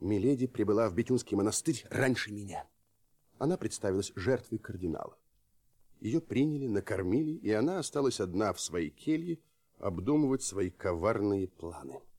Миледи прибыла в Бетюнский монастырь раньше меня. Она представилась жертвой кардинала. Ее приняли, накормили, и она осталась одна в своей келье обдумывать свои коварные планы.